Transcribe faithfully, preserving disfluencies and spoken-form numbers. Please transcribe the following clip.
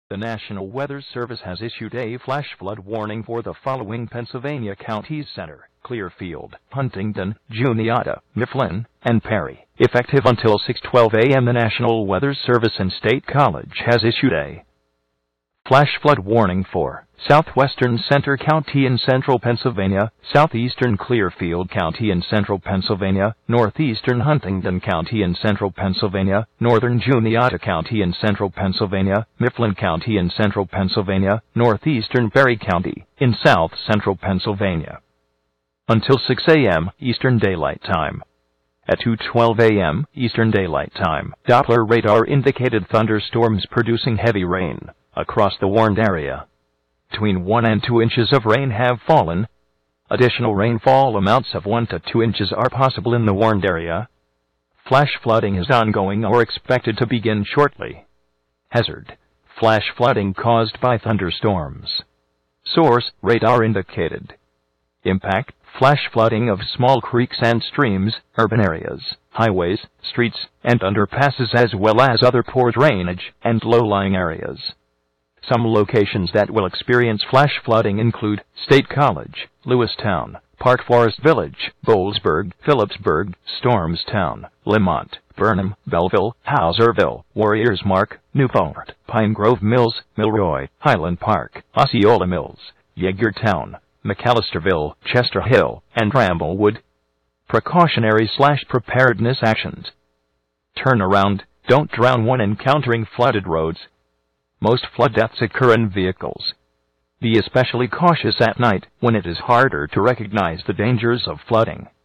The National Weather Service has issued a flash flood warning for the following Pennsylvania counties: Center, Clearfield, Huntingdon, Juniata, Mifflin, and Perry. Effective until six twelve a m the National Weather Service and State College has issued a flash flood warning for southwestern Center County in central Pennsylvania, southeastern Clearfield County in central Pennsylvania, northeastern Huntingdon County in central Pennsylvania, northern Juniata County in central Pennsylvania, Mifflin County in central Pennsylvania, northeastern Perry County in south central Pennsylvania. Until six a m Eastern Daylight Time. At two twelve a m Eastern Daylight Time, Doppler radar indicated thunderstorms producing heavy rain across the warned area. Between one and two inches of rain have fallen. Additional rainfall amounts of one to two inches are possible in the warned area. Flash flooding is ongoing or expected to begin shortly. Hazard: flash flooding caused by thunderstorms. Source: radar indicated. Impact: flash flooding of small creeks and streams, urban areas, highways, streets, and underpasses, as well as other poor drainage and low-lying areas. Some locations that will experience flash flooding include State College, Lewistown, Park Forest Village, Boalsburg, Phillipsburg, Stormstown, Lemont, Burnham, Belleville, Hauserville, Warriors Mark, Newport, Pine Grove Mills, Milroy, Highland Park, Osceola Mills, Yeagertown, McAllisterville, Chester Hill, and Bramblewood. Precautionary slash preparedness actions. Turn around, don't drown when encountering flooded roads. Most flood deaths occur in vehicles. Be especially cautious at night, when it is harder to recognize the dangers of flooding.